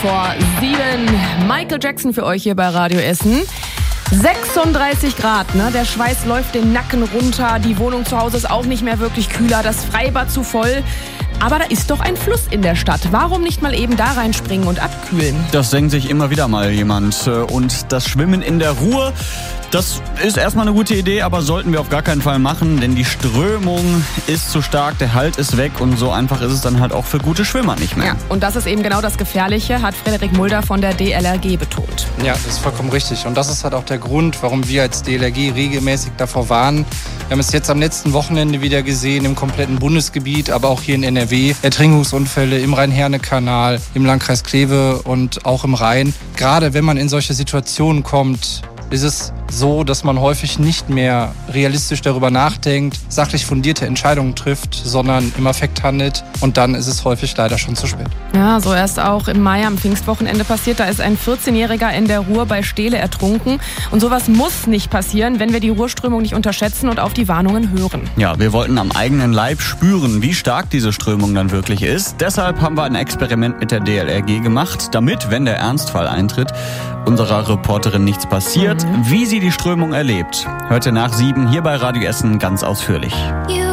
vor 7. Michael Jackson für euch hier bei Radio Essen. 36 Grad, ne? Der Schweiß läuft den Nacken runter, die Wohnung zu Hause ist auch nicht mehr wirklich kühler, das Freibad zu voll. Aber da ist doch ein Fluss in der Stadt. Warum nicht mal eben da reinspringen und abkühlen? Das denkt sich immer wieder mal jemand. Und das Schwimmen in der Ruhr, das ist erstmal eine gute Idee, aber sollten wir auf gar keinen Fall machen, denn die Strömung ist zu stark, der Halt ist weg und so einfach ist es dann halt auch für gute Schwimmer nicht mehr. Ja, und das ist eben genau das Gefährliche, hat Frederik Mulder von der DLRG betont. Ja, das ist vollkommen richtig. Und das ist halt auch der Grund, warum wir als DLRG regelmäßig davor warnen. Wir haben es jetzt am letzten Wochenende wieder gesehen, im kompletten Bundesgebiet, aber auch hier in NRW. Ertrinkungsunfälle im Rhein-Herne-Kanal, im Landkreis Kleve und auch im Rhein. Gerade wenn man in solche Situationen kommt, ist es so, dass man häufig nicht mehr realistisch darüber nachdenkt, sachlich fundierte Entscheidungen trifft, sondern im Affekt handelt und dann ist es häufig leider schon zu spät. Ja, so erst auch im Mai am Pfingstwochenende passiert. Da ist ein 14-Jähriger in der Ruhr bei Steele ertrunken. Und sowas muss nicht passieren, wenn wir die Ruhrströmung nicht unterschätzen und auf die Warnungen hören. Ja, wir wollten am eigenen Leib spüren, wie stark diese Strömung dann wirklich ist. Deshalb haben wir ein Experiment mit der DLRG gemacht, damit, wenn der Ernstfall eintritt, unserer Reporterin nichts passiert, wie sie die Strömung erlebt. Hört ihr nach 7 hier bei Radio Essen ganz ausführlich.